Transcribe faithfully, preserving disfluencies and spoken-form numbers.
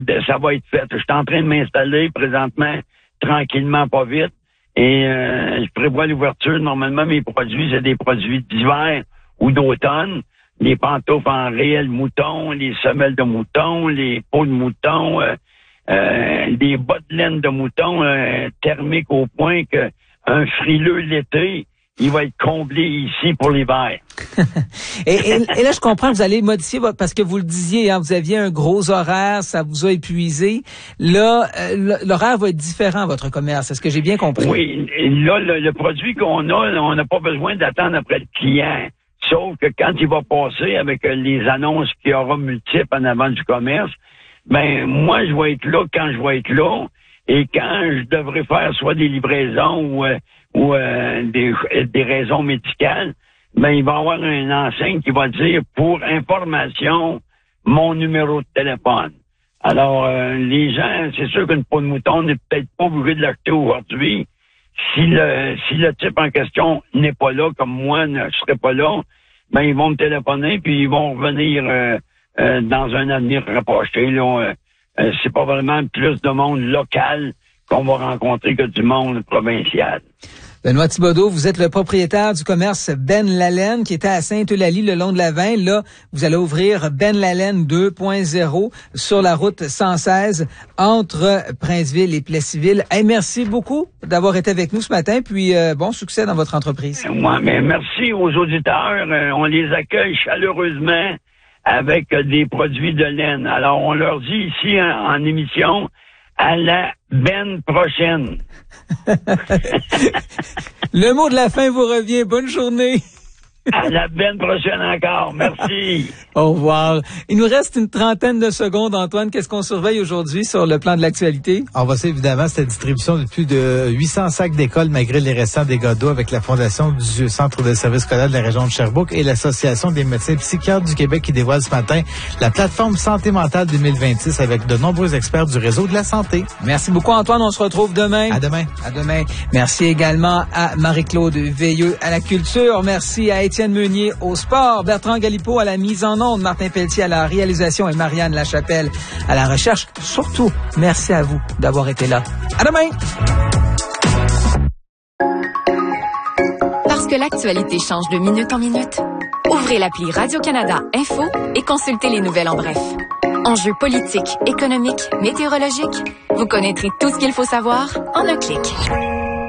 de, ça va être fait. Je suis en train de m'installer présentement, tranquillement, pas vite. Et euh, je prévois l'ouverture. Normalement, mes produits, c'est des produits d'hiver ou d'automne. Les pantoufles en réel mouton, les semelles de mouton, les peaux de mouton, euh, euh, les bas de laine de mouton euh, thermiques au point que un frileux l'été, il va être comblé ici pour l'hiver. et, et, et là, je comprends que vous allez modifier votre, parce que vous le disiez, hein, vous aviez un gros horaire, ça vous a épuisé. Là, euh, l'horaire va être différent, votre commerce. Est-ce que j'ai bien compris? Oui. Là, le, le produit qu'on a, on n'a pas besoin d'attendre après le client. Sauf que quand il va passer avec les annonces qu'il y aura multiples en avant du commerce, ben moi, je vais être là quand je vais être là. Et quand je devrais faire soit des livraisons ou, euh, ou euh, des, des raisons médicales, ben il va y avoir une enseigne qui va dire pour information mon numéro de téléphone. Alors, euh, les gens, c'est sûr qu'une peau de mouton n'est peut-être pas obligé de l'acheter aujourd'hui. Si le si le type en question n'est pas là, comme moi ne serais pas là, ben ils vont me téléphoner puis ils vont revenir euh, euh, dans un avenir rapproché. Là, euh, euh, c'est pas vraiment plus de monde local qu'on va rencontrer que du monde provincial. Benoît Thibodeau, vous êtes le propriétaire du commerce Ben Lalaine qui était à Sainte-Eulalie le long de la Vin. Là, vous allez ouvrir Ben Lalaine deux point zéro sur la route cent seize entre Princeville et Plessisville. Hey, merci beaucoup d'avoir été avec nous ce matin, puis euh, bon succès dans votre entreprise. Ouais, mais merci aux auditeurs. Euh, on les accueille chaleureusement avec euh, des produits de laine. Alors, on leur dit ici en, en émission, à la benne prochaine. Le mot de la fin vous revient. Bonne journée. À la benne prochaine encore. Merci. Au revoir. Il nous reste une trentaine de secondes, Antoine. Qu'est-ce qu'on surveille aujourd'hui sur le plan de l'actualité? On va ça, évidemment, cette distribution de plus de huit cents sacs d'école malgré les restants dégâts d'eau avec la Fondation du Centre de services scolaires de la région de Sherbrooke et l'Association des médecins psychiatres du Québec qui dévoile ce matin la plateforme Santé mentale deux mille vingt-six avec de nombreux experts du réseau de la santé. Merci beaucoup, Antoine. On se retrouve demain. À demain. À demain. Merci également à Marie-Claude Veilleux à la culture. Merci à Étienne Meunier au sport, Bertrand Galipeau à la mise en onde, Martin Pelletier à la réalisation et Marianne Lachapelle à la recherche. Surtout, merci à vous d'avoir été là. À demain! Parce que l'actualité change de minute en minute, ouvrez l'appli Radio-Canada Info et consultez les nouvelles en bref. Enjeux politiques, économiques, météorologiques, vous connaîtrez tout ce qu'il faut savoir en un clic.